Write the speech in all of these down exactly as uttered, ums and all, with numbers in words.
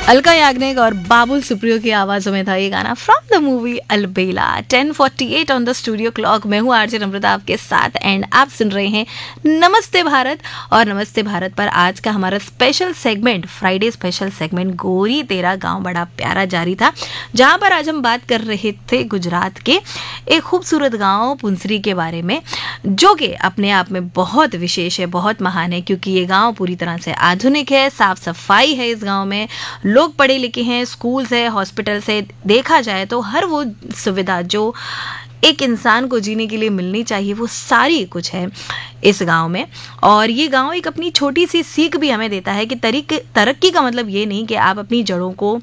अलका याग्निक और बाबुल सुप्रियो की आवाज़ों में था ये गाना from the movie Albela. Ten forty eight on the studio clock. मैं हूँ आरजे नम्रता आपके साथ एंड आप सुन रहे हैं नमस्ते भारत। और नमस्ते भारत पर आज का हमारा special segment, Friday special segment गोरी तेरा गांव बड़ा प्यारा जारी था, जहां पर आज हम बात कर रहे थे गुजरात के एक खूबसूरत गाँव पुंसरी के बारे में, जो कि अपने आप में बहुत विशेष है, बहुत महान है, क्योंकि ये गाँव पूरी तरह से आधुनिक है, साफ सफाई है इस गाँव में, लोग पढ़े लिखे हैं, स्कूल्स है, हॉस्पिटल्स है, देखा जाए तो हर वो सुविधा जो एक इंसान को जीने के लिए मिलनी चाहिए वो सारी कुछ है इस गांव में। और ये गांव एक अपनी छोटी सी सीख भी हमें देता है कि तरीके तरक्की का मतलब ये नहीं कि आप अपनी जड़ों को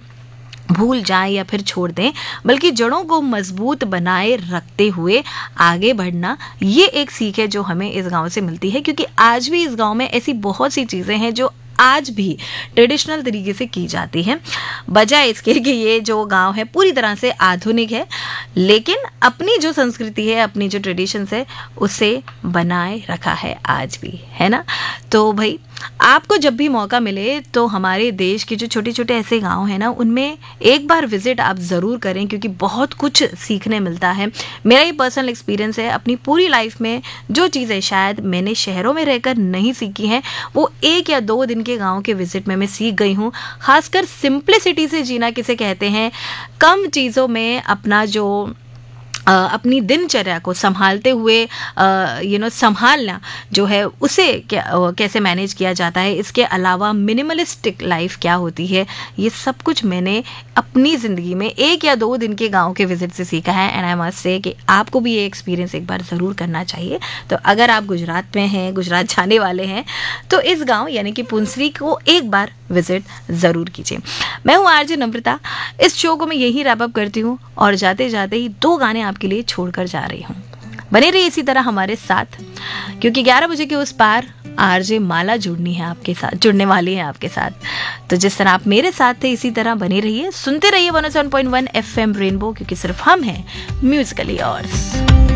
भूल जाएं या फिर छोड़ दें, बल्कि जड़ों को मजबूत बनाए रखते हुए आगे बढ़ना, ये एक सीख है जो हमें इस गांव से मिलती है। क्योंकि आज भी इस गांव में ऐसी बहुत सी चीज़ें हैं जो आज भी ट्रेडिशनल तरीके से की जाती हैं, बजाय इसके कि ये जो गांव है पूरी तरह से आधुनिक है, लेकिन अपनी जो संस्कृति है, अपनी जो ट्रेडिशंस है, उसे बनाए रखा है आज भी, है ना। तो भाई आपको जब भी मौका मिले तो हमारे देश के जो छोटे छोटे ऐसे गांव हैं ना, उनमें एक बार विजिट आप ज़रूर करें, क्योंकि बहुत कुछ सीखने मिलता है। मेरा ये पर्सनल एक्सपीरियंस है, अपनी पूरी लाइफ में जो चीज़ें शायद मैंने शहरों में रहकर नहीं सीखी हैं, वो एक या दो दिन के गांव के विजिट में मैं सीख गई हूँ। खासकर सिंप्लिसिटी से जीना किसे कहते हैं, कम चीज़ों में अपना जो अपनी दिनचर्या को संभालते हुए यू नो संभालना जो है उसे क्या कैसे मैनेज किया जाता है, इसके अलावा मिनिमलिस्टिक लाइफ क्या होती है, ये सब कुछ मैंने अपनी ज़िंदगी में एक या दो दिन के गांव के विजिट से सीखा है। एंड आई मस्ट से कि आपको भी ये एक्सपीरियंस एक बार ज़रूर करना चाहिए। तो अगर आप गुजरात में हैं, गुजरात जाने वाले हैं, तो इस गाँव यानी कि पुंसरी को एक बार विजिट ज़रूर कीजिए। मैं हूँ आरजे नम्रता। इस शो को मैं यही रैप अप करती हूँ और जाते जाते ही दो गाने आपके लिए छोड़कर जा रही हूँ। बने रहिए इसी तरह हमारे साथ, क्योंकि ग्यारह बजे के उस पार आरजे माला जुड़नी है आपके साथ, जुड़ने वाली है आपके साथ। तो जिस तरह आप मेरे साथ थे, इसी तरह बने रहिए, सुनते रहिए one O seven point one F M rainbow, क्योंकि सिर्फ हम हैं म्यूजिकली योर्स।